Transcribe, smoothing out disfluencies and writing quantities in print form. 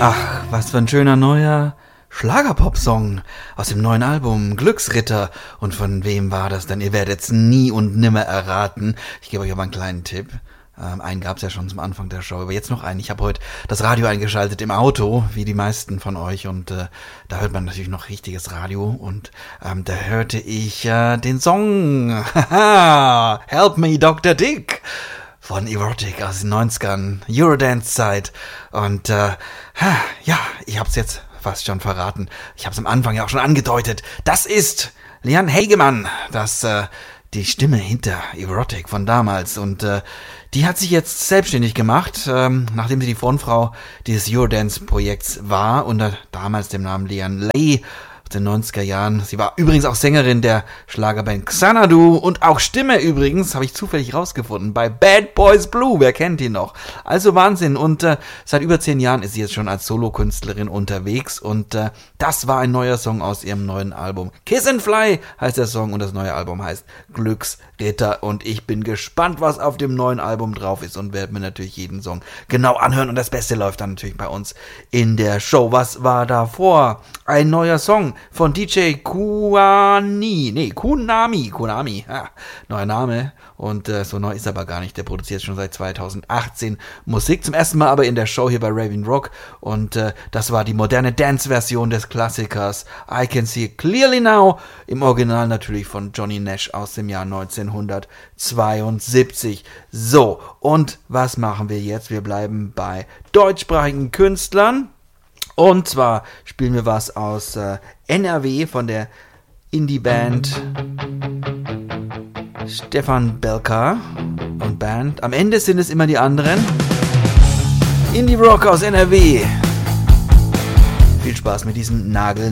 Ach, was für ein schöner neuer Schlagerpop-Song aus dem neuen Album Glücksritter. Und von wem war das denn? Ihr werdet es nie und nimmer erraten. Ich gebe euch aber einen kleinen Tipp. Einen gab es ja schon zum Anfang der Show, aber jetzt noch einen. Ich habe heute das Radio eingeschaltet im Auto, wie die meisten von euch. Und da hört man natürlich noch richtiges Radio. Und da hörte ich den Song Help Me Dr. Dick von Erotic aus den 90ern, Eurodance-Zeit. Und ja, ich hab's jetzt fast schon verraten. Ich hab's am Anfang ja auch schon angedeutet. Das ist Liane Hagemann, die Stimme hinter Erotic von damals. Und die hat sich jetzt selbstständig gemacht, nachdem sie die Frontfrau dieses Eurodance-Projekts war, unter damals dem Namen Liane Lay, den 90er Jahren. Sie war übrigens auch Sängerin der Schlagerband Xanadu und auch Stimme übrigens, habe ich zufällig rausgefunden, bei Bad Boys Blue, wer kennt ihn noch? Also Wahnsinn. Und seit über 10 Jahren ist sie jetzt schon als Solokünstlerin unterwegs und das war ein neuer Song aus ihrem neuen Album. Kiss and Fly heißt der Song und das neue Album heißt Glücksritter und ich bin gespannt, was auf dem neuen Album drauf ist und werde mir natürlich jeden Song genau anhören und das Beste läuft dann natürlich bei uns in der Show. Was war davor? Ein neuer Song von DJ Kunami, neuer Name und so neu ist er aber gar nicht, der produziert schon seit 2018 Musik, zum ersten Mal aber in der Show hier bei Raving Rock und das war die moderne Dance-Version des Klassikers I Can See Clearly Now, im Original natürlich von Johnny Nash aus dem Jahr 1972. So, und was machen wir jetzt? Wir bleiben bei deutschsprachigen Künstlern. Und zwar spielen wir was aus NRW von der Indie-Band Stefan Belka und Band. Am Ende sind es immer die anderen. Indie-Rock aus NRW. Viel Spaß mit diesem Nagel